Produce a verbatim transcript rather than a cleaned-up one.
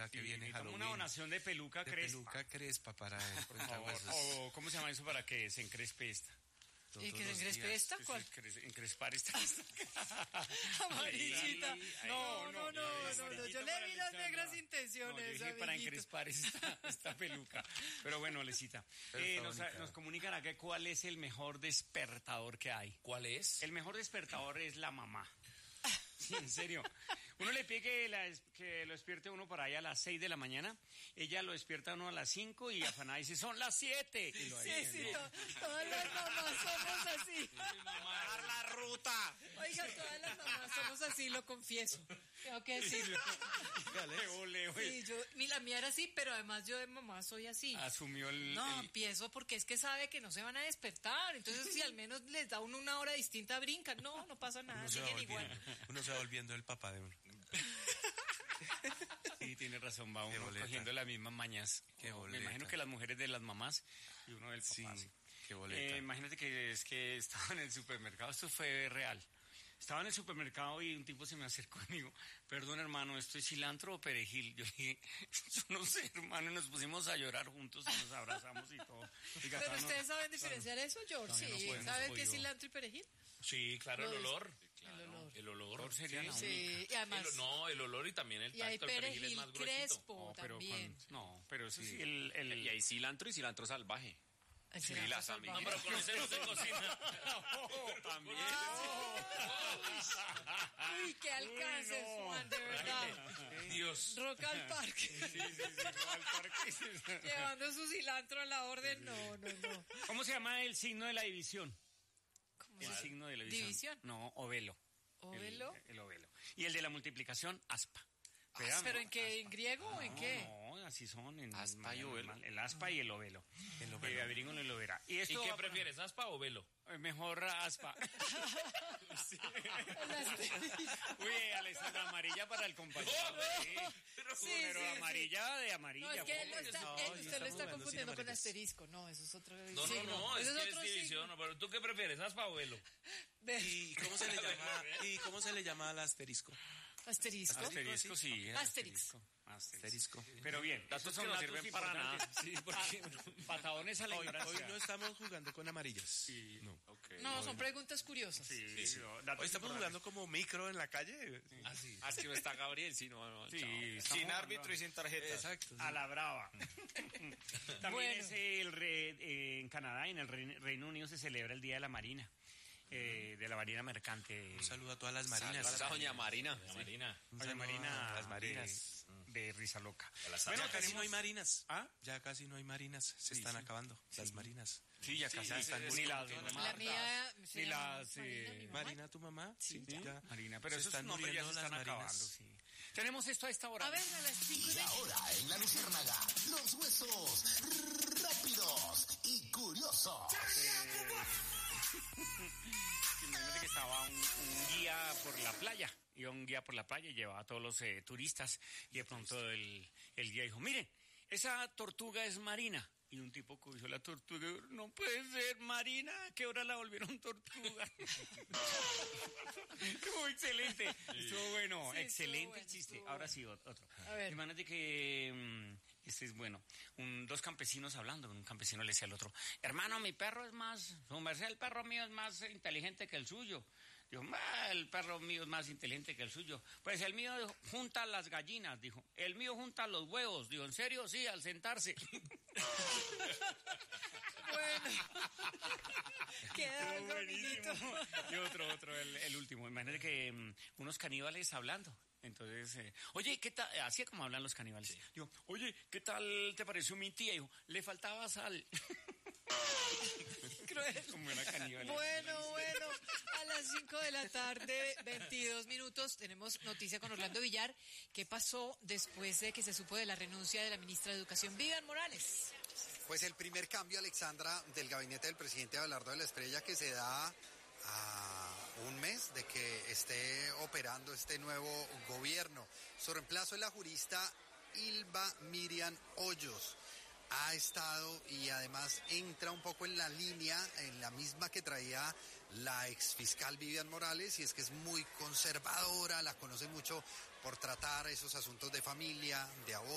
ahora que sí, viene Halloween. Una donación de peluca de crespa. peluca crespa para el Por favor. O, ¿cómo se llama eso para que se encrespe esta? ¿Y que se encrespe esta? ¿Cuál? Encrespar esta. Amarillita. No, no, no, no, no, no. Yo le vi las negras No, intenciones, yo dije para encrespar esta, esta peluca. Pero bueno, Lecita, eh, nos, nos comunican acá cuál es el mejor despertador que hay. ¿Cuál es? El mejor despertador es la mamá. Sí, en serio. Uno le pide que, la, que lo despierte uno para allá a las seis de la mañana. Ella lo despierta uno a las cinco y afanada dice, son las siete. Sí, sí, sí, to, todas las mamás somos así. Dar la ruta. Oiga, todas las mamás somos así, lo confieso. Tengo que decirlo. Sí, yo, la mía era así, pero además yo de mamá soy así. Asumió el... No, el... empiezo porque es que sabe que no se van a despertar. Entonces, si al menos les da uno una hora distinta, brincan. No, no pasa nada, uno siguen igual. Uno se va volviendo el papá de uno. Sí, tiene razón, va uno cogiendo las mismas mañas. Qué boleta. Me imagino que las mujeres de las mamás y uno del papá. Sí, sí. Qué boleta. Eh, imagínate que es que estaba en el supermercado, esto fue real. Estaba en el supermercado y un tipo se me acercó y me dijo, perdón hermano, ¿esto es cilantro o perejil? Yo dije, yo no sé hermano, y nos pusimos a llorar juntos y nos abrazamos y todo. Diga, pero no, ustedes saben diferenciar eso, George, sí, no ¿saben qué es cilantro y perejil? Sí, claro, el olor. Claro, el olor. El olor sería sí, la sí, y además, el, no, el olor y también el y hay tacto, el perejil perejil es más gruesito. crespo no, pero también. con, no, pero eso sí, sí el, el... Y hay cilantro y cilantro salvaje. El Sí, cilantro las salvaje. amigas. No, pero con ese no se cocina. Oh, también. Uy, qué alcance, Uy, no. Juan, de verdad. Dios. Rock al parque. Sí, sí, sí, no, al parque. Llevando su cilantro a la orden, no, no, no. ¿Cómo se llama el signo de la división? ¿Cómo El se- signo de la división. ¿División? No, ovelo. ¿Ovelo? El, el ovelo. Y el de la multiplicación, aspa. Ah, Vean, ¿pero ¿no? en qué? ¿En Aspa. griego o en No, qué? No, así son. En Aspa y en- ovelo. El aspa y el ovelo. El ovelo. Eh, averíguenlo y lo verá. ¿Y, ¿Y esto qué va- prefieres, aspa o velo? eh, Mejor aspa. Sí. Uy, Alessandra, amarilla para el compañero. Sí, pero, Sí, pero sí, amarilla de amarilla. No, es que él pues. lo está, No, él- yo usted lo estamos está jugando confundiendo sin con amarillas. asterisco. No, eso es otro No, signo. no, no, es Eso que es otro división. signo. No, pero ¿tú qué prefieres, aspa o velo? Ve, ¿Y cómo se le llama? ¿Y cómo se le llama al asterisco? Asterisco. Asterisco, sí. Asterix. Asterisco. Asterisco. Pero bien, Datos estos que no datos sirven para nada. importantes. Sí, porque... Pa- Patadones a la Hoy, ignorancia. hoy no estamos jugando con amarillas. Sí. No. Okay. No, son preguntas curiosas. Sí, Sí, sí. no, datos Hoy estamos importantes. jugando como micro en la calle. Ah, sí. Ah, es que no está Gabriel, sí, no, no. Sí, chao. estamos Sin jugando. árbitro y sin tarjeta. Exacto. sí. A la brava. También Bueno. es el re- eh, en Canadá y en el Reino, Reino Unido se celebra el Día de la Marina, eh, de la Marina Mercante. Un saludo a todas las marinas. Saludos a doña Marina. Marina. Un Doña saludo Marina a las marinas. de, de Risa Loca. las Bueno, ya casi tenemos- no hay marinas. ¿Ah? Ya casi no hay marinas. Se Sí, están sí. acabando las marinas. Sí, ya casi sí, están sí, ni sí, las sí, Martas, La mía se ni llama las Marina, eh, mi mamá. Marina, tu mamá. Sí. ya. Marina, pero se esos están nombres ya se muriendo están las acabando, marinas. sí. Tenemos esto a esta hora. A ver, a las cinco y Y veinte. ahora en la Luciérnaga, los huesos rápidos y curiosos. Imagínate que estaba un, un guía por la playa, iba un guía por la playa y llevaba a todos los eh, turistas y de pronto el, el guía dijo, miren, esa tortuga es marina. Y un tipo cogió la tortuga y dijo, no puede ser marina, ¿a qué hora la volvieron tortuga? Estuvo excelente, estuvo bueno, Sí, excelente estuvo bueno, el chiste. estuvo Ahora bueno. sí, ot- otro. A ver. Imagínate que, mm, este es bueno, un, dos campesinos hablando, un campesino le decía al otro, hermano, mi perro es más, su merced, el perro mío es más inteligente que el suyo. Dijo, "Ah, el perro mío es más inteligente que el suyo. Pues el mío junta las gallinas, dijo. El mío junta los huevos. Dijo, ¿en serio? Sí, al sentarse. Bueno. Queda Estuvo buenísimo. dominito. Y otro, otro, el, el último. Imagínate que mm, unos caníbales hablando. Entonces, eh, oye, ¿qué tal? Así es como hablan los caníbales. Digo, oye, ¿qué tal te pareció mi tía? Dijo, le faltaba sal. Cruel. Como una caníbal. Bueno, bueno, a las cinco de la tarde, veintidós minutos, tenemos noticia con Orlando Villar. ¿Qué pasó después de que se supo de la renuncia de la ministra de Educación, Vivian Morales? Pues el primer cambio, Alexandra, del gabinete del presidente Abelardo de la Espriella, que se da a un mes de que esté operando este nuevo gobierno. Su reemplazo es la jurista Ilva Miriam Hoyos. Ha estado y además entra un poco en la línea, en la misma que traía la exfiscal Vivian Morales, y es que es muy conservadora, la conoce mucho por tratar esos asuntos de familia, de aborto.